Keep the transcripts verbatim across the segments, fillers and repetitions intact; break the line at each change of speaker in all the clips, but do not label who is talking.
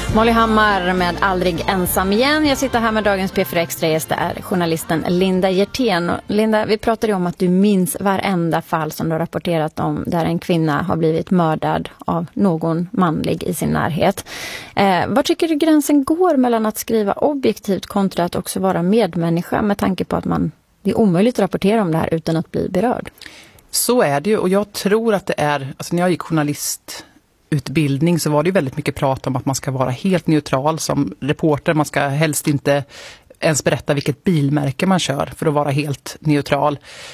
Molly Hammar med Aldrig ensam igen. Jag sitter här med dagens P fyra Extra-gäst. Det är journalisten Linda Hjertén. Linda, vi pratade om att du minns varenda fall som du har rapporterat om där en kvinna har blivit mördad av någon manlig i sin närhet. Eh, var tycker du gränsen går mellan att skriva objektivt kontra att också vara medmänniska med tanke på att man, det är omöjligt att rapportera om det här utan att bli berörd?
Så är det ju, och jag tror att det är, alltså när jag gick journalistutbildning så var det ju väldigt mycket prat om att man ska vara helt neutral som reporter. Man ska helst inte ens berätta vilket bilmärke man kör för att vara helt neutral.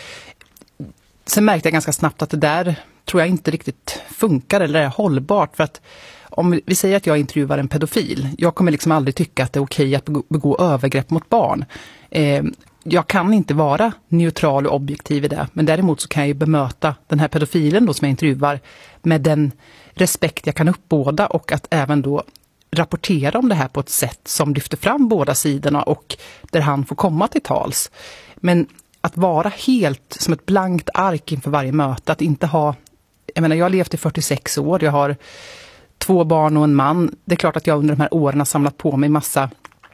Sen märkte jag ganska snabbt att det där tror jag inte riktigt funkar eller är hållbart, för att om vi säger att jag intervjuar en pedofil, jag kommer liksom aldrig tycka att det är okej att begå, begå övergrepp mot barn. Eh, Jag kan inte vara neutral och objektiv i det, men däremot så kan jag ju bemöta den här pedofilen då som jag intervjuar med den respekt jag kan uppbåda, och att även då rapportera om det här på ett sätt som lyfter fram båda sidorna och där han får komma till tals. Men att vara helt som ett blankt ark inför varje möte, att inte ha, jag menar jag har levt i fyrtiosex år, jag har två barn och en man. Det är klart att jag under de här åren har samlat på mig massa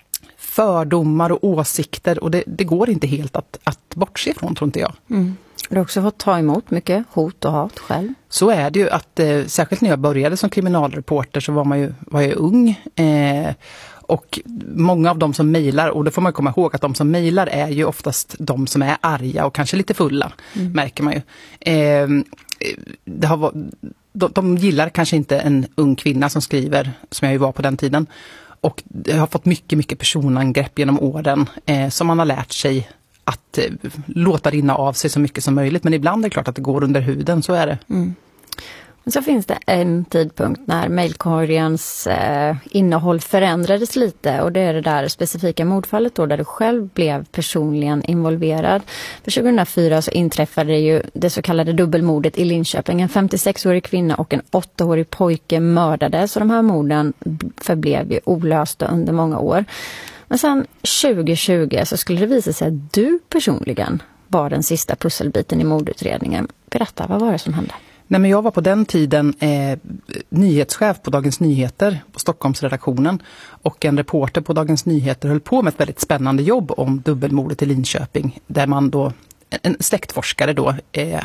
fördomar och åsikter, och det, det går inte helt att, att bortse ifrån, tror inte jag.
Mm. Du har också fått ta emot mycket hot och hat själv.
Så är det ju, att eh, särskilt när jag började som kriminalreporter så var man ju var jag ung. Eh, och många av de som mejlar, och det får man komma ihåg att de som mejlar är ju oftast de som är arga och kanske lite fulla, mm. märker man ju. Eh, det har, de, de gillar kanske inte en ung kvinna som skriver, som jag ju var på den tiden. Och jag har fått mycket, mycket personangrepp genom åren eh, som man har lärt sig att eh, låta rinna av sig så mycket som möjligt. Men ibland är det klart att det går under huden, så är det.
Mm. Men så finns det en tidpunkt när mejlkorgens eh, innehåll förändrades lite, och det är det där specifika mordfallet då där du själv blev personligen involverad. För tjugohundrafyra så inträffade det ju det så kallade dubbelmordet i Linköping. En femtiosex-årig kvinna och en åttaårig pojke mördades, och de här morden förblev ju olösta under många år. Men sen tjugohundratjugo så skulle det visa sig att du personligen var den sista pusselbiten i mordutredningen. Berätta, vad var det som hände?
Nej, men jag var på den tiden eh, nyhetschef på Dagens Nyheter på Stockholmsredaktionen, och en reporter på Dagens Nyheter höll på med ett väldigt spännande jobb om dubbelmordet i Linköping, där man då, en släktforskare då eh,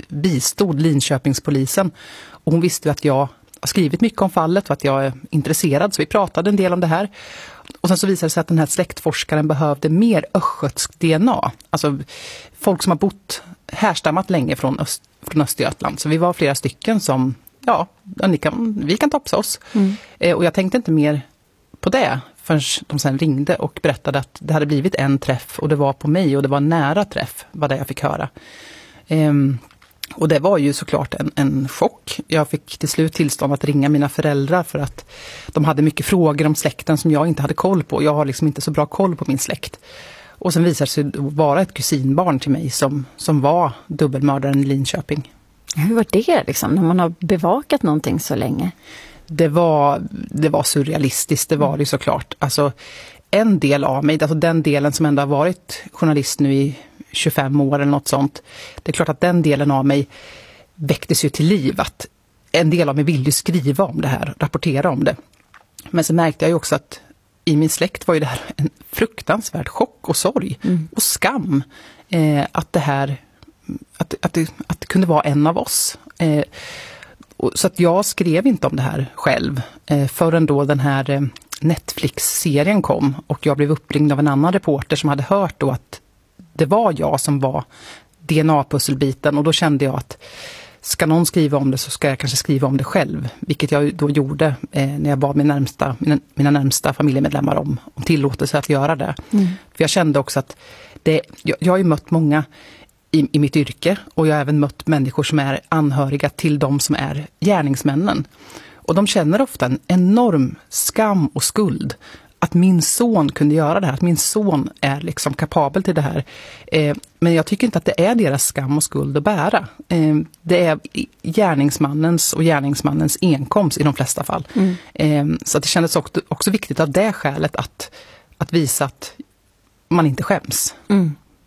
bistod Linköpingspolisen, och hon visste att jag har skrivit mycket om fallet och att jag är intresserad, så vi pratade en del om det här. Och sen så visade det sig att den här släktforskaren behövde mer östgötsk D N A, alltså folk som har bott härstammat länge från, Öst, från Östergötland. Så vi var flera stycken som, ja, ni kan, vi kan topsa oss. Mm. Eh, och jag tänkte inte mer på det förrän de sen ringde och berättade att det hade blivit en träff, och det var på mig, och det var en nära träff, vad det jag fick höra. Eh, och det var ju såklart en, en chock. Jag fick till slut tillstånd att ringa mina föräldrar för att de hade mycket frågor om släkten som jag inte hade koll på. Jag har liksom inte så bra koll på min släkt. Och sen visade det sig vara ett kusinbarn till mig som, som var dubbelmördaren i Linköping.
Hur var det liksom, när man har bevakat någonting så länge?
Det var, det var surrealistiskt, det var det såklart. Alltså en del av mig, alltså den delen som ändå har varit journalist nu i tjugofem år eller något sånt. Det är klart att den delen av mig väcktes ju till liv. Att en del av mig ville skriva om det här, rapportera om det. Men så märkte jag ju också att i min släkt var ju det här en fruktansvärd chock och sorg mm. och skam. Eh, att det här, att, att, det, att det kunde vara en av oss. Eh, och, så att jag skrev inte om det här själv eh, förrän då den här eh, Netflix-serien kom, och jag blev uppringd av en annan reporter som hade hört då att det var jag som var D N A-pusselbiten, och då kände jag att ska någon skriva om det så ska jag kanske skriva om det själv, vilket jag då gjorde eh, när jag bad min närmsta, mina, mina närmsta familjemedlemmar om, om tillåtelse att göra det. Mm. För jag kände också att det, jag, jag har ju mött många i, i mitt yrke, och jag har även mött människor som är anhöriga till de som är gärningsmännen. Och de känner ofta en enorm skam och skuld att min son kunde göra det här, att min son är liksom kapabel till det här. Eh, men jag tycker inte att det är deras skam och skuld att bära. Eh, det är gärningsmannens och gärningsmannens enkomst i de flesta fall. Mm. Eh, så att det kändes också, också viktigt av det skälet att, att visa att man inte skäms.
Mm.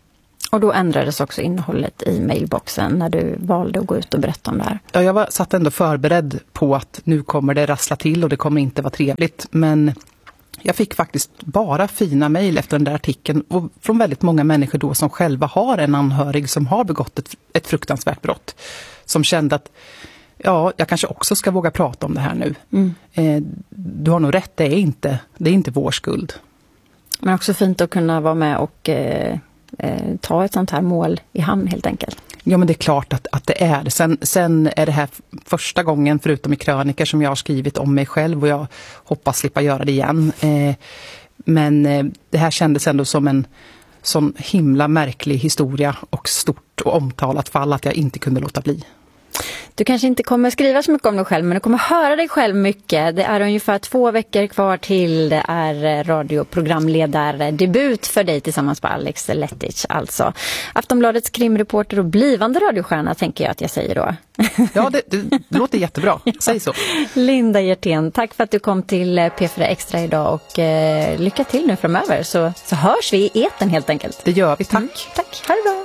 Och då ändrades också innehållet i mailboxen när du valde att gå ut och berätta om det här?
Ja, jag var satt ändå förberedd på att nu kommer det rassla till och det kommer inte vara trevligt. Men jag fick faktiskt bara fina mejl efter den där artikeln och från väldigt många människor då som själva har en anhörig som har begått ett, ett fruktansvärt brott. Som kände att ja, jag kanske också ska våga prata om det här nu. Mm. Eh, du har nog rätt, det är inte, det är inte vår skuld.
Men också fint att kunna vara med och eh, eh, ta ett sånt här mål i hamn helt enkelt.
Ja, men det är klart att, att det är. Sen, sen är det här första gången förutom i krönikor som jag har skrivit om mig själv och jag hoppas slippa göra det igen. Eh, men eh, det här kändes ändå som en sån himla märklig historia och stort och omtalat fall att jag inte kunde låta bli.
Du kanske inte kommer skriva så mycket om dig själv, men du kommer höra dig själv mycket. Det är ungefär två veckor kvar till det är radioprogramledardebut för dig tillsammans med Alex Lettich. Alltså Aftonbladets krimreporter och blivande radiostjärna tänker jag att jag säger då.
Ja, det, det, det låter jättebra. Säg så.
Linda Hjertén, tack för att du kom till P fyra Extra idag och eh, lycka till nu framöver så, så hörs vi i eten helt enkelt.
Det gör vi, tack.
Mm, tack, ha det bra.